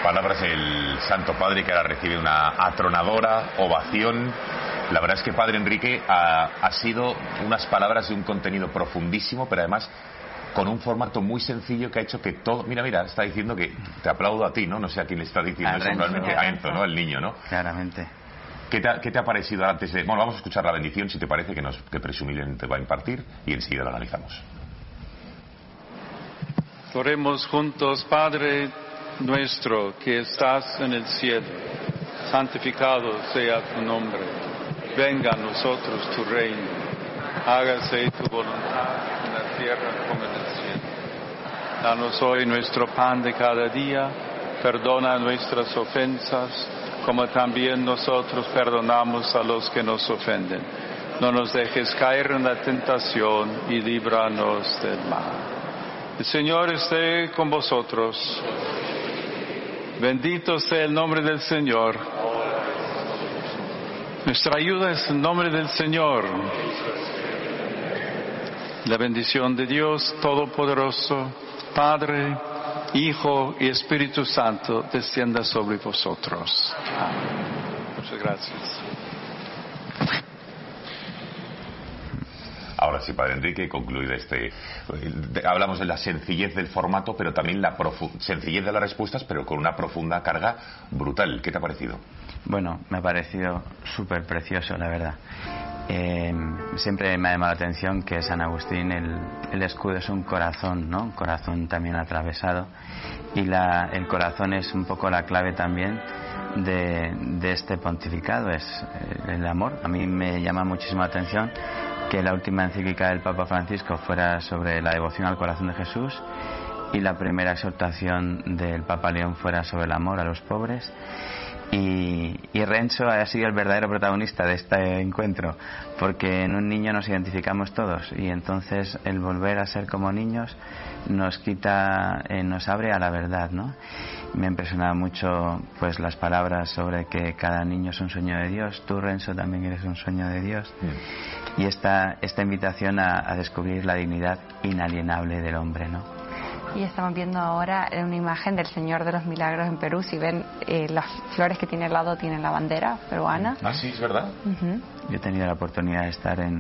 Palabras del Santo Padre, que ahora recibe una atronadora ovación. La verdad es que, Padre Enrique, ha sido unas palabras de un contenido profundísimo, pero además con un formato muy sencillo que ha hecho que todo... Mira, está diciendo que te aplaudo a ti, ¿no? No sé a quién le está diciendo eso, realmente a Enzo, ¿no? El niño, ¿no? Claramente. ¿Qué te ha parecido antes de...? Bueno, vamos a escuchar la bendición, si te parece, que presumiblemente va a impartir, y enseguida la analizamos. Oremos juntos. Padre nuestro que estás en el cielo, santificado sea tu nombre. Venga a nosotros tu reino. Hágase tu voluntad en la tierra como en el cielo. Danos hoy nuestro pan de cada día. Perdona nuestras ofensas, como también nosotros perdonamos a los que nos ofenden. No nos dejes caer en la tentación y líbranos del mal. El Señor esté con vosotros. Bendito sea el nombre del Señor. Nuestra ayuda es el nombre del Señor. La bendición de Dios Todopoderoso, Padre, Hijo y Espíritu Santo, descienda sobre vosotros. Amén. Muchas gracias. Ahora sí, Padre Enrique, concluir hablamos de la sencillez del formato, pero también la sencillez de las respuestas, pero con una profunda carga brutal. ¿Qué te ha parecido? Bueno, me ha parecido súper precioso, la verdad. Siempre me ha llamado la atención que San Agustín, el escudo es un corazón, ¿no? Un corazón también atravesado, y el corazón es un poco la clave también de este pontificado, es el amor. A mí me llama muchísimo la atención que la última encíclica del Papa Francisco fuera sobre la devoción al corazón de Jesús, y la primera exhortación del Papa León fuera sobre el amor a los pobres. Y Renzo ha sido el verdadero protagonista de este encuentro, porque en un niño nos identificamos todos, y entonces el volver a ser como niños nos abre a la verdad, ¿no? Me ha impresionado mucho pues las palabras sobre que cada niño es un sueño de Dios. Tú, Renzo, también eres un sueño de Dios. Y esta invitación a descubrir la dignidad inalienable del hombre, ¿no? Y estamos viendo ahora una imagen del Señor de los Milagros en Perú. Si ven, las flores que tiene al lado tienen la bandera peruana. Ah, sí, es verdad. Yo he tenido la oportunidad de estar en